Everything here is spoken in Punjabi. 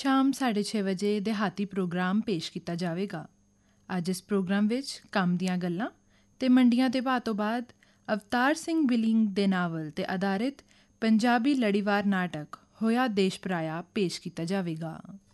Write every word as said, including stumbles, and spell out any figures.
ਸ਼ਾਮ ਸਾਢੇ ਛੇ ਵਜੇ ਦਿਹਾਤੀ ਪ੍ਰੋਗਰਾਮ ਪੇਸ਼ ਕੀਤਾ ਜਾਵੇਗਾ। ਅੱਜ ਇਸ ਪ੍ਰੋਗਰਾਮ ਵਿੱਚ ਕੰਮ ਦੀਆਂ ਗੱਲਾਂ ਤੇ ਮੰਡੀਆਂ ਦੇ ਭਾਅ ਤੋਂ ਬਾਅਦ ਅਵਤਾਰ ਸਿੰਘ ਬਿਲਿੰਗ ਦੇ ਨਾਵਲ ਤੇ ਆਧਾਰਿਤ ਪੰਜਾਬੀ ਲੜੀਵਾਰ ਨਾਟਕ ਹੋਇਆ ਦੇਸ਼ ਪਰਾਇਆ ਪੇਸ਼ ਕੀਤਾ ਜਾਵੇਗਾ।